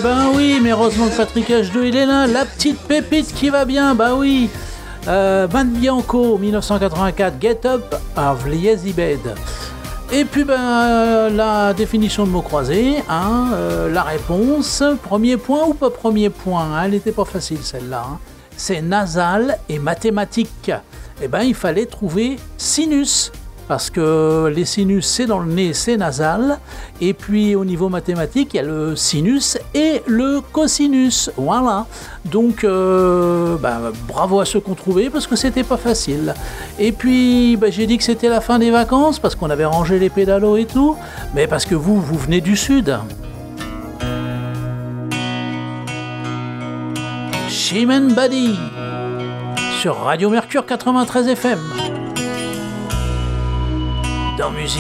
ben oui, mais heureusement que Patrick H2 il est là, la petite pépite qui va bien, bah oui. Van Bianco, 1984, Get Up of Lazy Bed. Et puis la définition de mots croisés, hein, la réponse, premier point ou pas premier point, hein, elle n'était pas facile celle-là. Hein. C'est nasal et mathématique. Eh ben il fallait trouver sinus. Parce que les sinus, c'est dans le nez, c'est nasal. Et puis, au niveau mathématique, il y a le sinus et le cosinus. Voilà. Donc, bravo à ceux qui ont trouvé, parce que c'était pas facile. Et puis, j'ai dit que c'était la fin des vacances, parce qu'on avait rangé les pédalos et tout. Mais parce que vous venez du Sud. Chimène Badi, sur Radio Mercure 93 FM. Dans musique.